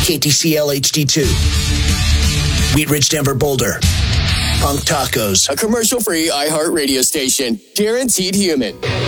KTCL HD2. Wheat Ridge, Denver, Boulder. Punk Tacos. A commercial-free iHeart radio station. Guaranteed human.